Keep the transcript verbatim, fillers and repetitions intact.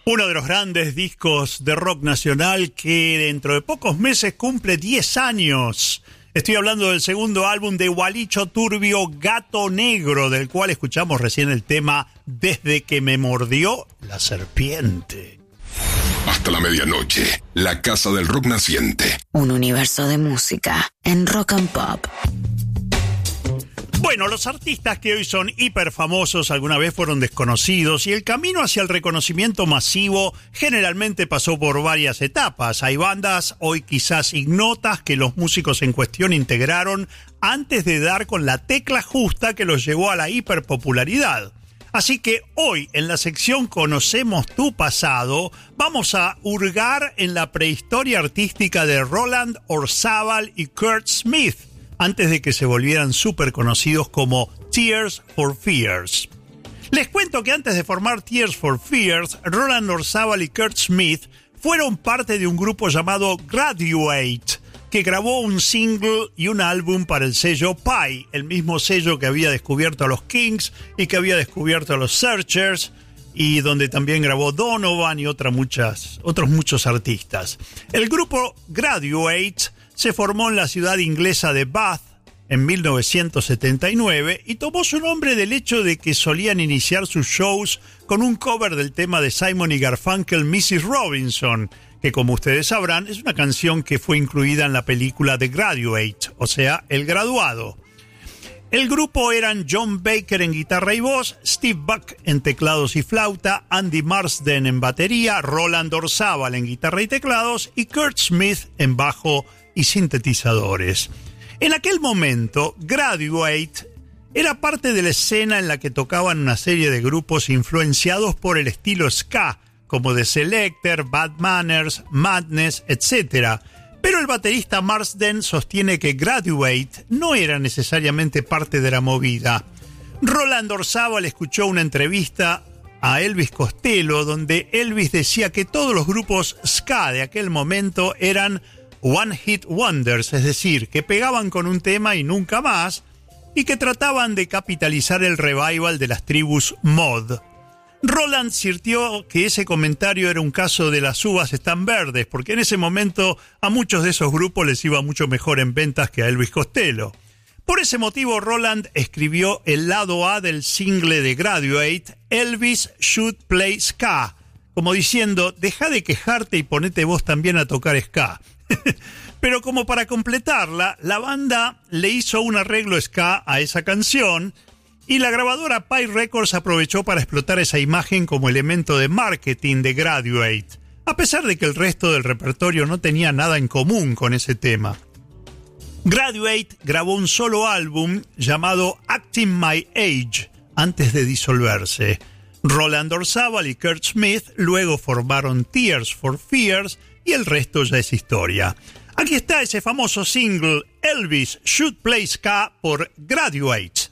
Uno de los grandes discos de rock nacional que dentro de pocos meses cumple diez años. Estoy hablando del segundo álbum de Gualicho Turbio, Gato Negro, del cual escuchamos recién el tema Desde que me mordió la serpiente. Hasta la medianoche, la casa del rock naciente. Un universo de música en Rock and Pop. Bueno, los artistas que hoy son hiper famosos alguna vez fueron desconocidos y el camino hacia el reconocimiento masivo generalmente pasó por varias etapas. Hay bandas hoy quizás ignotas que los músicos en cuestión integraron antes de dar con la tecla justa que los llevó a la hiperpopularidad. Así que hoy en la sección Conocemos tu pasado vamos a hurgar en la prehistoria artística de Roland Orzabal y Kurt Smith, antes de que se volvieran súper conocidos como Tears for Fears. Les cuento que antes de formar Tears for Fears, Roland Orzabal y Kurt Smith fueron parte de un grupo llamado Graduate, que grabó un single y un álbum para el sello Pye, el mismo sello que había descubierto a los Kings y que había descubierto a los Searchers, y donde también grabó Donovan y otra muchas, otros muchos artistas. El grupo Graduate se formó en la ciudad inglesa de Bath en mil novecientos setenta y nueve y tomó su nombre del hecho de que solían iniciar sus shows con un cover del tema de Simon y Garfunkel, missus Robinson, que como ustedes sabrán es una canción que fue incluida en la película The Graduate, o sea, El Graduado. El grupo eran John Baker en guitarra y voz, Steve Buck en teclados y flauta, Andy Marsden en batería, Roland Orzabal en guitarra y teclados y Kurt Smith en bajo y sintetizadores. En aquel momento, Graduate era parte de la escena en la que tocaban una serie de grupos influenciados por el estilo ska, como The Selecter, Bad Manners, Madness, etcétera. Pero el baterista Marsden sostiene que Graduate no era necesariamente parte de la movida. Roland Orzabal escuchó una entrevista a Elvis Costello donde Elvis decía que todos los grupos ska de aquel momento eran One Hit Wonders, es decir, que pegaban con un tema y nunca más, y que trataban de capitalizar el revival de las tribus mod. Roland advirtió que ese comentario era un caso de las uvas están verdes, porque en ese momento a muchos de esos grupos les iba mucho mejor en ventas que a Elvis Costello. Por ese motivo, Roland escribió el lado A del single de Graduate, Elvis Should Play Ska, como diciendo, deja de quejarte y ponete vos también a tocar ska. Pero como para completarla, la banda le hizo un arreglo ska a esa canción y la grabadora Pye Records aprovechó para explotar esa imagen como elemento de marketing de Graduate, a pesar de que el resto del repertorio no tenía nada en común con ese tema. Graduate grabó un solo álbum llamado Acting My Age antes de disolverse. Roland Orzabal y Kurt Smith luego formaron Tears for Fears y el resto ya es historia. Aquí está ese famoso single Elvis Should Play Ska por Graduate.